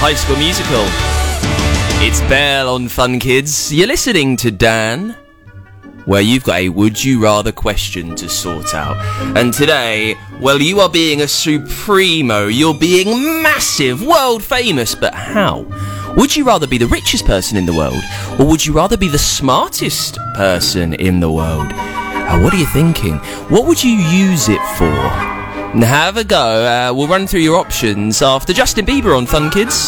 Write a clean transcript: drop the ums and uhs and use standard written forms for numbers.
High School Musical. It's Belle on Fun Kids. You're listening to Dan, where you've got a would you rather question to sort out. And today, well, you are being a supremo. You're being massive, world famous, but how? Would you rather be the richest person in the world, or would you rather be the smartest person in the world? What are you thinking? What would you use it for? Have a go. We'll run through your options after Justin Bieber on Fun Kids.